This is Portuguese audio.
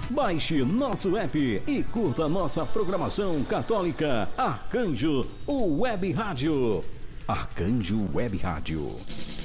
Baixe nosso app e curta nossa programação católica Arcanjo Web Rádio. Arcanjo Web Rádio.